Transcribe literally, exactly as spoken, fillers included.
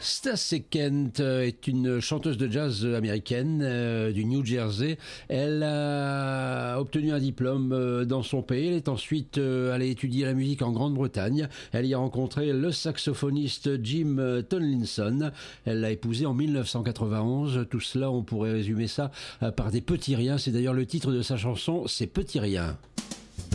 Stacey Kent est une chanteuse de jazz américaine euh, du New Jersey. Elle a obtenu un diplôme euh, dans son pays. Elle est ensuite euh, allée étudier la musique en Grande-Bretagne. Elle y a rencontré le saxophoniste Jim Tomlinson. Elle l'a épousé en mille neuf cent quatre-vingt-onze. Tout cela, on pourrait résumer ça euh, par des petits riens. C'est d'ailleurs le titre de sa chanson, C'est Petits Riens.